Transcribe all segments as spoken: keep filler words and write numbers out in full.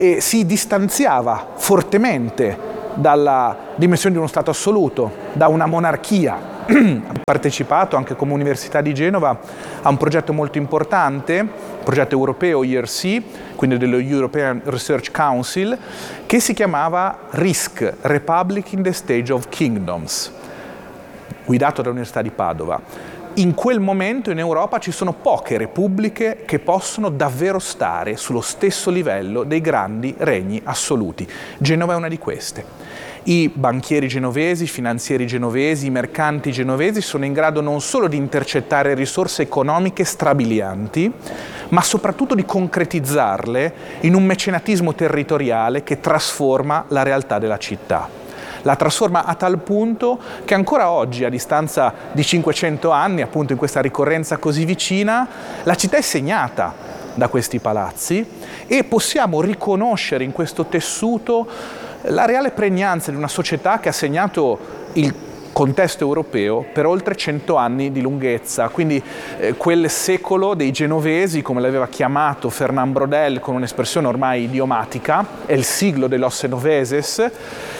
e si distanziava fortemente dalla dimensione di uno Stato assoluto, da una monarchia. Ha partecipato anche come Università di Genova a un progetto molto importante, un progetto europeo E R C, quindi dello European Research Council, che si chiamava RISC, Republic in the Stage of Kingdoms, guidato dall'Università di Padova. In quel momento in Europa ci sono poche repubbliche che possono davvero stare sullo stesso livello dei grandi regni assoluti. Genova è una di queste. I banchieri genovesi, i finanzieri genovesi, i mercanti genovesi sono in grado non solo di intercettare risorse economiche strabilianti, ma soprattutto di concretizzarle in un mecenatismo territoriale che trasforma la realtà della città. La trasforma a tal punto che ancora oggi, a distanza di cinquecento anni, appunto in questa ricorrenza così vicina, la città è segnata da questi palazzi e possiamo riconoscere in questo tessuto la reale pregnanza di una società che ha segnato il contesto europeo per oltre cento anni di lunghezza, quindi eh, quel secolo dei genovesi, come l'aveva chiamato Fernand Braudel con un'espressione ormai idiomatica, è il siglo de los genoveses,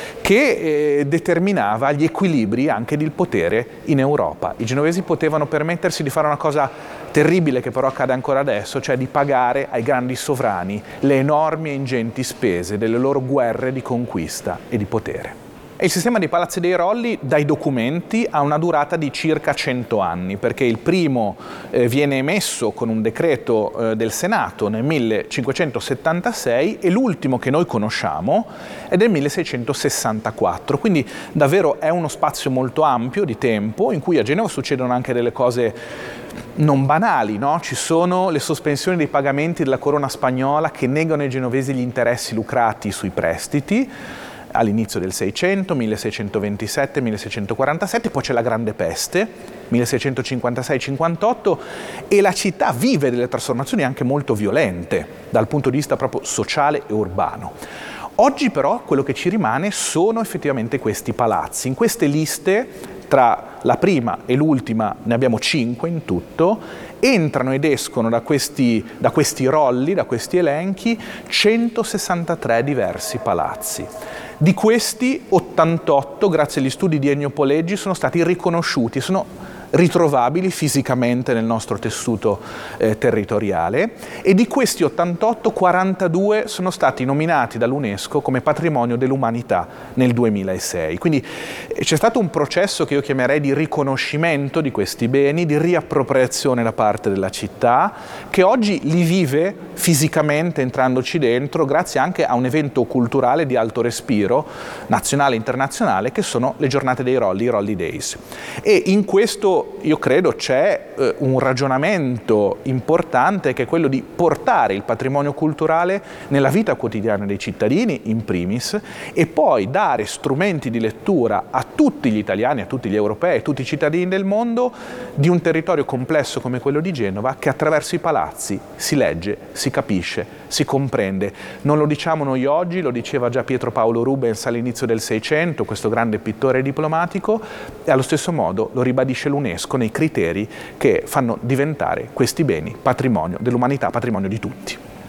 che eh, determinava gli equilibri anche del potere in Europa. I genovesi potevano permettersi di fare una cosa terribile che però accade ancora adesso, cioè di pagare ai grandi sovrani le enormi e ingenti spese delle loro guerre di conquista e di potere. E il sistema dei Palazzi dei Rolli, dai documenti, ha una durata di circa cento anni, perché il primo eh, viene emesso con un decreto eh, del Senato nel millecinquecentosettantasei e l'ultimo che noi conosciamo è del milleseicentosessantaquattro, quindi davvero è uno spazio molto ampio di tempo in cui a Genova succedono anche delle cose non banali, no? Ci sono le sospensioni dei pagamenti della corona spagnola che negano ai genovesi gli interessi lucrati sui prestiti, all'inizio del Seicento, milleseicentoventisette milleseicentoquarantasette, poi c'è la Grande Peste, milleseicentocinquantasei cinquantotto, e la città vive delle trasformazioni anche molto violente dal punto di vista proprio sociale e urbano. Oggi però quello che ci rimane sono effettivamente questi palazzi. In queste liste, tra la prima e l'ultima, ne abbiamo cinque in tutto, entrano ed escono da questi, da questi rolli, da questi elenchi, centosessantatré diversi palazzi. Di questi, ottantotto, grazie agli studi di Ennio Poleggi, sono stati riconosciuti, sono ritrovabili fisicamente nel nostro tessuto eh, territoriale, e di questi ottantotto, quarantadue sono stati nominati dall'UNESCO come patrimonio dell'umanità nel duemilasei. Quindi eh, c'è stato un processo che io chiamerei di riconoscimento di questi beni, di riappropriazione da parte della città, che oggi li vive fisicamente entrandoci dentro, grazie anche a un evento culturale di alto respiro, nazionale e internazionale, che sono le giornate dei Rolli, i Rolli Days. E in questo io credo c'è eh, un ragionamento importante, che è quello di portare il patrimonio culturale nella vita quotidiana dei cittadini in primis, e poi dare strumenti di lettura a tutti gli italiani, a tutti gli europei, a tutti i cittadini del mondo di un territorio complesso come quello di Genova, che attraverso i palazzi si legge, si capisce, si comprende. Non lo diciamo noi oggi, lo diceva già Pietro Paolo Rubens all'inizio del Seicento, questo grande pittore diplomatico, e allo stesso modo lo ribadisce l'UNESCO nei criteri che fanno diventare questi beni patrimonio dell'umanità, patrimonio di tutti.